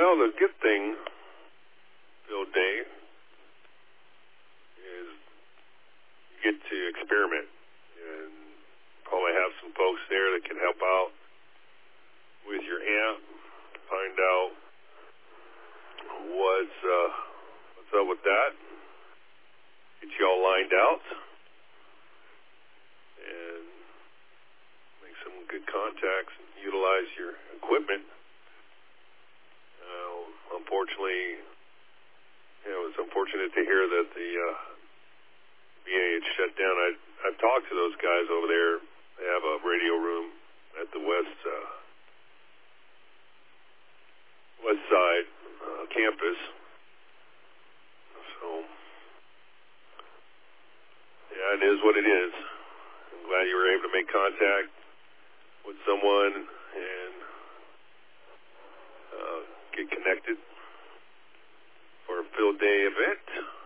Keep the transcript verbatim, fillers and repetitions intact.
Well, the good thing, Field Day, is you get to experiment and probably have some folks there that can help out with your amp, find out what's uh, what's up with that, get you all lined out, and make some good contacts and utilize your equipment. Uh, unfortunately, you know, it's unfortunate to hear that the uh, V A had shut down. I, I've talked to those guys over there. They have a radio room at the west uh, west side uh, campus. So, yeah, it is what it is. I'm glad you were able to make contact with someone and uh, get connected for a field day event.